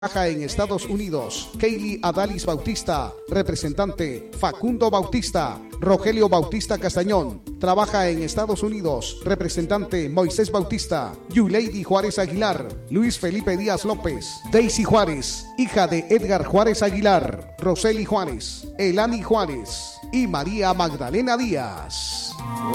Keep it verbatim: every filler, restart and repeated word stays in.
Trabaja en Estados Unidos. Kaylee Adalis Bautista, representante. Facundo Bautista. Rogelio Bautista Castañón, trabaja en Estados Unidos. Representante Moisés Bautista. Yuleidi Juárez Aguilar. Luis Felipe Díaz López. Daisy Juárez, hija de Edgar Juárez Aguilar. Roseli Juárez. Elani Juárez y María Magdalena Díaz.